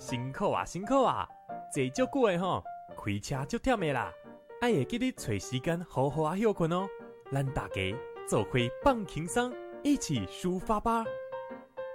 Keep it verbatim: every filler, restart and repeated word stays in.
辛苦啊辛苦啊，坐足久的吼，开车足忝的啦，爱会记得找时间好好啊休困哦。咱大家做伙放轻松，一起出发吧。